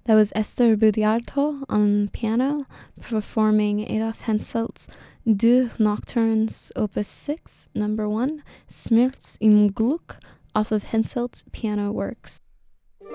That was Esther Budiarto on piano, performing Adolf Henselt's Deux Nocturnes, Opus 6, number 1, Schmerz im Glück, off of Henselt's piano works.